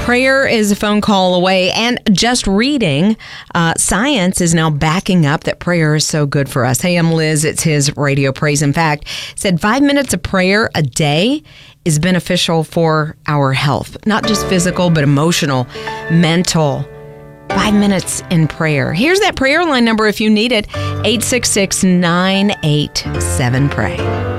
Prayer is a phone call away, and just reading, science is now backing up that prayer is so good for us. Hey, I'm Liz. It's his Radio Praise. In fact, said 5 minutes of prayer a day is beneficial for our health, not just physical, but emotional, mental. 5 minutes in prayer. Here's that prayer line number if you need it, 866-987-PRAY.